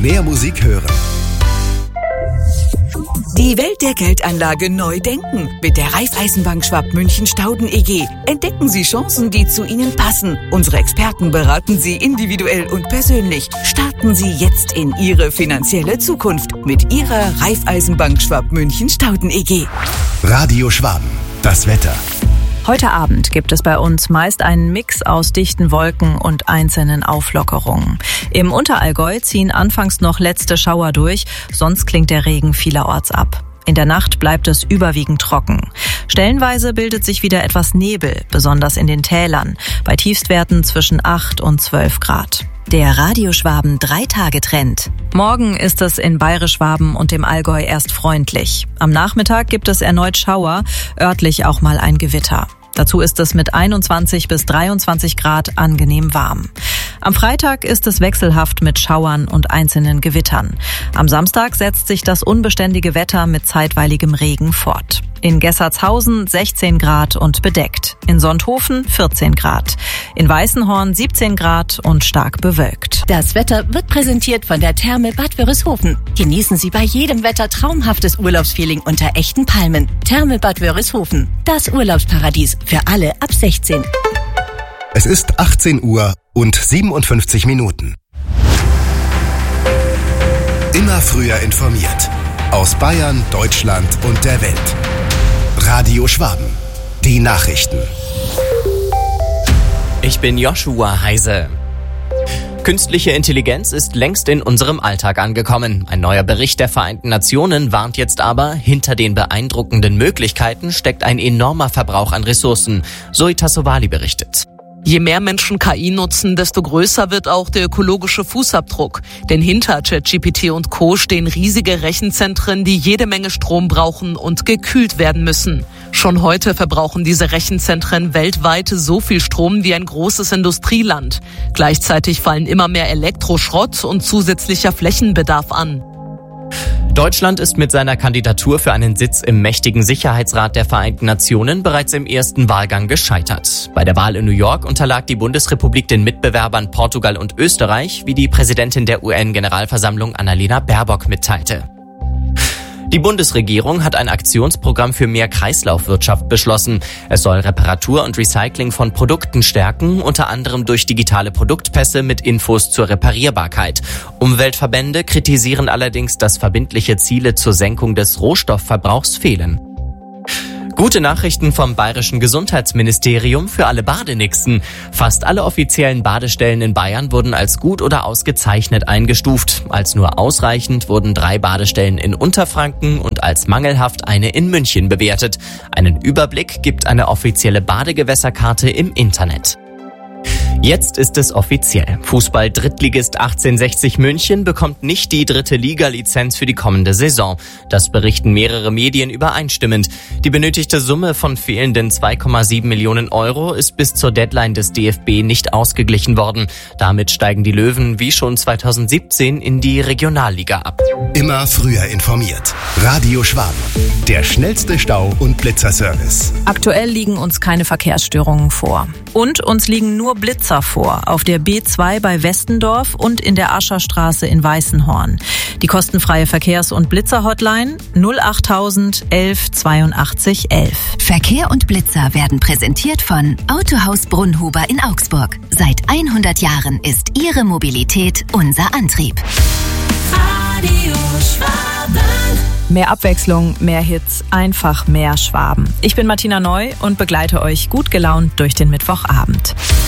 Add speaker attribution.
Speaker 1: mehr Musik hören.
Speaker 2: Die Welt der Geldanlage neu denken. Mit der Raiffeisenbank Schwab-München-Stauden EG. Entdecken Sie Chancen, die zu Ihnen passen. Unsere Experten beraten Sie individuell und persönlich. Starten Sie jetzt in Ihre finanzielle Zukunft mit Ihrer Raiffeisenbank Schwab-München-Stauden EG.
Speaker 1: Radio Schwaben, das Wetter.
Speaker 3: Heute Abend gibt es bei uns meist einen Mix aus dichten Wolken und einzelnen Auflockerungen. Im Unterallgäu ziehen anfangs noch letzte Schauer durch, sonst klingt der Regen vielerorts ab. In der Nacht bleibt es überwiegend trocken. Stellenweise bildet sich wieder etwas Nebel, besonders in den Tälern, bei Tiefstwerten zwischen 8 und 12 Grad.
Speaker 4: Der Radio Schwaben 3-Tage-Trend.
Speaker 3: Morgen ist es in Bayerisch-Schwaben und dem Allgäu erst freundlich. Am Nachmittag gibt es erneut Schauer, örtlich auch mal ein Gewitter. Dazu ist es mit 21 bis 23 Grad angenehm warm. Am Freitag ist es wechselhaft mit Schauern und einzelnen Gewittern. Am Samstag setzt sich das unbeständige Wetter mit zeitweiligem Regen fort. In Gessertshausen 16 Grad und bedeckt. In Sonthofen 14 Grad. In Weißenhorn 17 Grad und stark bewölkt.
Speaker 4: Das Wetter wird präsentiert von der Therme Bad Wörishofen. Genießen Sie bei jedem Wetter traumhaftes Urlaubsfeeling unter echten Palmen. Therme Bad Wörishofen. Das Urlaubsparadies für alle ab 16.
Speaker 1: Es ist 18 Uhr und 57 Minuten. Immer früher informiert. Aus Bayern, Deutschland und der Welt. Radio Schwaben. Die Nachrichten.
Speaker 5: Ich bin Joshua Heise. Künstliche Intelligenz ist längst in unserem Alltag angekommen. Ein neuer Bericht der Vereinten Nationen warnt jetzt aber, hinter den beeindruckenden Möglichkeiten steckt ein enormer Verbrauch an Ressourcen. Zoe Tassovali berichtet.
Speaker 6: Je mehr Menschen KI nutzen, desto größer wird auch der ökologische Fußabdruck. Denn hinter ChatGPT und Co. stehen riesige Rechenzentren, die jede Menge Strom brauchen und gekühlt werden müssen. Schon heute verbrauchen diese Rechenzentren weltweit so viel Strom wie ein großes Industrieland. Gleichzeitig fallen immer mehr Elektroschrott und zusätzlicher Flächenbedarf an.
Speaker 5: Deutschland ist mit seiner Kandidatur für einen Sitz im mächtigen Sicherheitsrat der Vereinten Nationen bereits im ersten Wahlgang gescheitert. Bei der Wahl in New York unterlag die Bundesrepublik den Mitbewerbern Portugal und Österreich, wie die Präsidentin der UN-Generalversammlung Annalena Baerbock mitteilte. Die Bundesregierung hat ein Aktionsprogramm für mehr Kreislaufwirtschaft beschlossen. Es soll Reparatur und Recycling von Produkten stärken, unter anderem durch digitale Produktpässe mit Infos zur Reparierbarkeit. Umweltverbände kritisieren allerdings, dass verbindliche Ziele zur Senkung des Rohstoffverbrauchs fehlen. Gute Nachrichten vom Bayerischen Gesundheitsministerium für alle Badenixen. Fast alle offiziellen Badestellen in Bayern wurden als gut oder ausgezeichnet eingestuft. Als nur ausreichend wurden 3 Badestellen in Unterfranken und als mangelhaft eine in München bewertet. Einen Überblick gibt eine offizielle Badegewässerkarte im Internet. Jetzt ist es offiziell. Fußball-Drittligist 1860 München bekommt nicht die 3. Liga-Lizenz für die kommende Saison. Das berichten mehrere Medien übereinstimmend. Die benötigte Summe von fehlenden 2,7 Millionen Euro ist bis zur Deadline des DFB nicht ausgeglichen worden. Damit steigen die Löwen wie schon 2017 in die Regionalliga ab.
Speaker 1: Immer früher informiert. Radio Schwaben. Der schnellste Stau- und Blitzerservice.
Speaker 3: Aktuell liegen uns keine Verkehrsstörungen vor. Und uns liegen nur Blitzer vor, auf der B2 bei Westendorf und in der Ascherstraße in Weißenhorn. Die kostenfreie Verkehrs- und Blitzer-Hotline 08000 11 82 11.
Speaker 4: Verkehr und Blitzer werden präsentiert von Autohaus Brunnhuber in Augsburg. Seit 100 Jahren ist Ihre Mobilität unser Antrieb.
Speaker 2: Radio Schwaben.
Speaker 3: Mehr Abwechslung, mehr Hits, einfach mehr Schwaben. Ich bin Martina Neu und begleite euch gut gelaunt durch den Mittwochabend.